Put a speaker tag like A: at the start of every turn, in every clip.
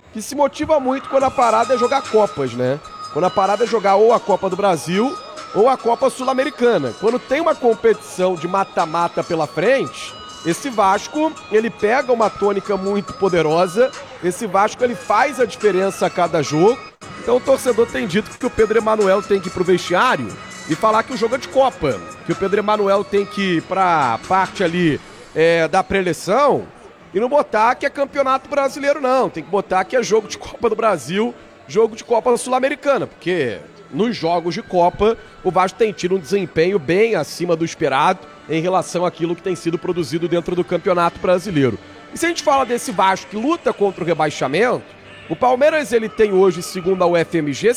A: que se motiva muito quando a parada é jogar Copas, né? Quando a parada é jogar ou a Copa do Brasil ou a Copa Sul-Americana. Quando tem uma competição de mata-mata pela frente, esse Vasco, ele pega uma tônica muito poderosa, esse Vasco, ele faz a diferença a cada jogo. Então o torcedor tem dito que o Pedro Emanuel tem que ir pro vestiário e falar que o jogo é de Copa, que o Pedro Emanuel tem que ir pra parte ali da pré-eleição e não botar que é campeonato brasileiro, não. Tem que botar que é jogo de Copa do Brasil, jogo de Copa Sul-Americana, porque nos jogos de Copa o Vasco tem tido um desempenho bem acima do esperado em relação àquilo que tem sido produzido dentro do Campeonato Brasileiro. E se a gente fala desse Vasco que luta contra o rebaixamento, o Palmeiras ele tem hoje, segundo a UFMG,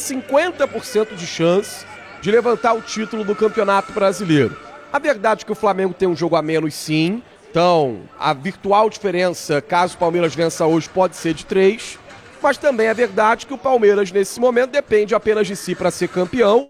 A: 50% de chance de levantar o título do Campeonato Brasileiro. A verdade é que o Flamengo tem um jogo a menos, sim. Então, a virtual diferença, caso o Palmeiras vença hoje, pode ser de 3. Mas também é verdade que o Palmeiras, nesse momento, depende apenas de si para ser campeão.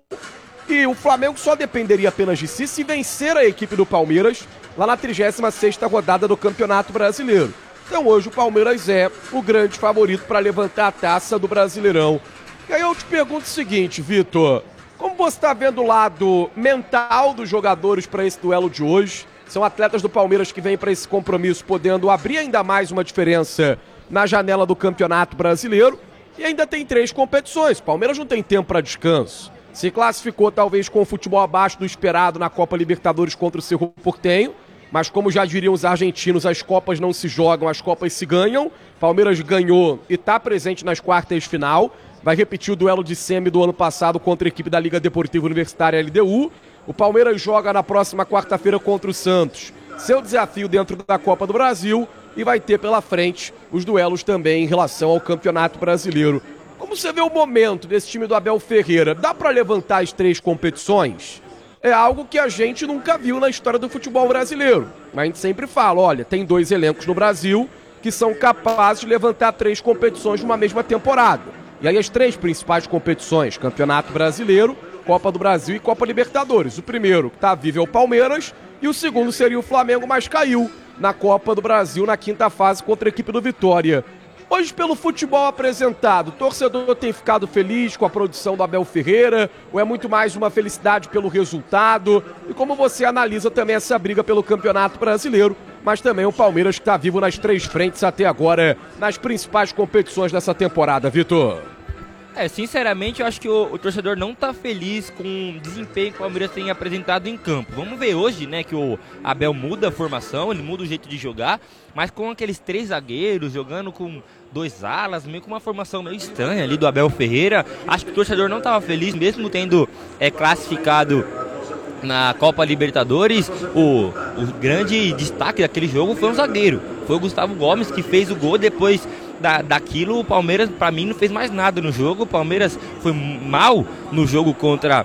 A: E o Flamengo só dependeria apenas de si se vencer a equipe do Palmeiras lá na 36ª rodada do Campeonato Brasileiro. Então hoje o Palmeiras é o grande favorito para levantar a taça do Brasileirão. E aí eu te pergunto o seguinte, Vitor, como você está vendo o lado mental dos jogadores para esse duelo de hoje? São atletas do Palmeiras que vêm para esse compromisso podendo abrir ainda mais uma diferença na janela do Campeonato Brasileiro. E ainda tem 3 competições, o Palmeiras não tem tempo para descanso. Se classificou talvez com o futebol abaixo do esperado na Copa Libertadores contra o Cerro Porteño, mas como já diriam os argentinos, as Copas não se jogam, as Copas se ganham. Palmeiras ganhou e está presente nas quartas de final. Vai repetir o duelo de semi do ano passado contra a equipe da Liga Deportiva Universitária LDU. O Palmeiras joga na próxima quarta-feira contra o Santos, seu desafio dentro da Copa do Brasil, e vai ter pela frente os duelos também em relação ao Campeonato Brasileiro. Como você vê o momento desse time do Abel Ferreira? Dá para levantar as 3 competições? É algo que a gente nunca viu na história do futebol brasileiro. Mas a gente sempre fala, olha, tem 2 elencos no Brasil que são capazes de levantar 3 competições numa mesma temporada. E aí as 3 principais competições, Campeonato Brasileiro, Copa do Brasil e Copa Libertadores. O primeiro que está vivo é o Palmeiras e o segundo seria o Flamengo, mas caiu na Copa do Brasil na 5ª fase contra a equipe do Vitória. Hoje, pelo futebol apresentado, o torcedor tem ficado feliz com a produção do Abel Ferreira ou é muito mais uma felicidade pelo resultado? E como você analisa também essa briga pelo Campeonato Brasileiro, mas também o Palmeiras que está vivo nas 3 frentes até agora, nas principais competições dessa temporada, Vitor?
B: Sinceramente, eu acho que o torcedor não tá feliz com o desempenho que o Palmeiras tem apresentado em campo. Vamos ver hoje, né, que o Abel muda a formação, ele muda o jeito de jogar, mas com aqueles 3 zagueiros, jogando com 2 alas, meio com uma formação meio estranha ali do Abel Ferreira. Acho que o torcedor não estava feliz, mesmo tendo classificado na Copa Libertadores. O grande destaque daquele jogo foi um zagueiro, foi o Gustavo Gomes, que fez o gol. Depois daquilo, o Palmeiras, para mim, não fez mais nada no jogo. O Palmeiras foi mal no jogo contra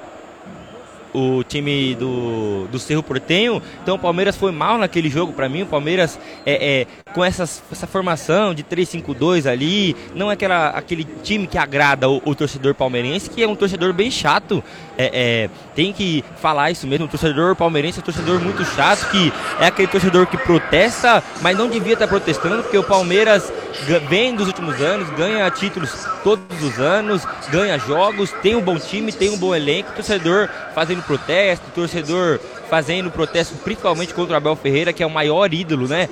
B: o time do Cerro Porteño. Então o Palmeiras foi mal naquele jogo. Para mim, o Palmeiras com essa formação de 3-5-2 ali, não é aquele time que agrada o torcedor palmeirense, que é um torcedor bem chato. Tem que falar isso mesmo, o torcedor palmeirense é um torcedor muito chato, que é aquele torcedor que protesta, mas não devia estar protestando, porque o Palmeiras vem dos últimos anos, ganha títulos todos os anos, ganha jogos, tem um bom time, tem um bom elenco. Torcedor fazendo protesto, torcedor fazendo protesto principalmente contra o Abel Ferreira, que é o maior ídolo, né,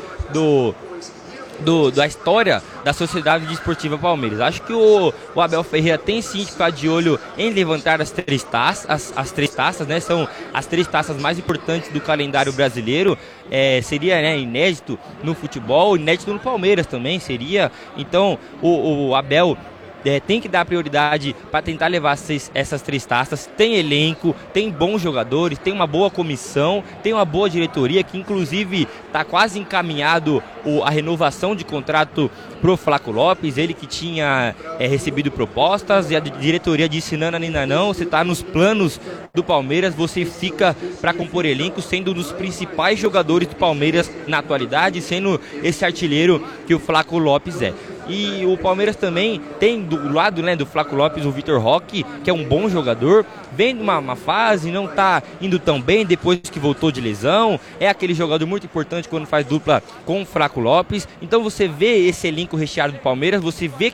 B: da história da Sociedade Desportiva Palmeiras. Acho que o Abel Ferreira tem sim que ficar de olho em levantar as 3 taças, as 3 taças, né? São as 3 taças mais importantes do calendário brasileiro. Seria, né, inédito no futebol, inédito no Palmeiras também seria. Então o Abel tem que dar prioridade para tentar levar essas 3 taças. Tem elenco, tem bons jogadores, tem uma boa comissão, tem uma boa diretoria, que inclusive está quase encaminhado a renovação de contrato pro Flaco Lopes. Ele que tinha recebido propostas e a diretoria disse não, você está nos planos do Palmeiras, você fica para compor elenco, sendo um dos principais jogadores do Palmeiras na atualidade, sendo esse artilheiro que o Flaco Lopes é. E o Palmeiras também tem do lado, né, do Flaco Lopes, o Vitor Roque, que é um bom jogador, vem de uma fase, não está indo tão bem depois que voltou de lesão, é aquele jogador muito importante quando faz dupla com o Flaco Lopes. Então você vê esse elenco recheado do Palmeiras, você vê